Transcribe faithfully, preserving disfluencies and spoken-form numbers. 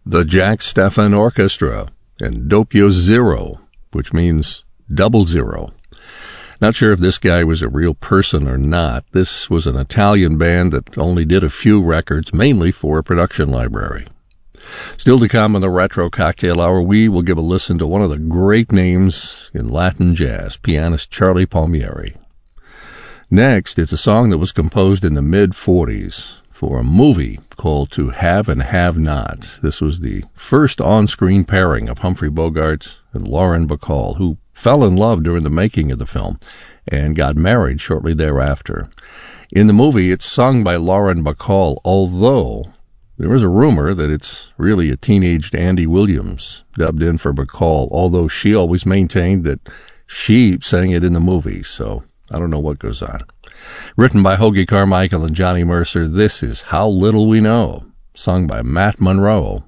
the Jack Stefan Orchestra and Doppio Zero, which means double zero. Not sure if this guy was a real person or not. This was an Italian band that only did a few records, mainly for a production library. Still to come in the Retro Cocktail Hour, we will give a listen to one of the great names in Latin jazz, pianist Charlie Palmieri. Next, it's a song that was composed in the mid-forties for a movie called To Have and Have Not. This was the first on-screen pairing of Humphrey Bogart and Lauren Bacall, who fell in love during the making of the film and got married shortly thereafter. In the movie, it's sung by Lauren Bacall, although there is a rumor that it's really a teenaged Andy Williams dubbed in for Bacall, although she always maintained that she sang it in the movie, so I don't know what goes on. Written by Hoagy Carmichael and Johnny Mercer, this is How Little We Know, sung by Matt Monroe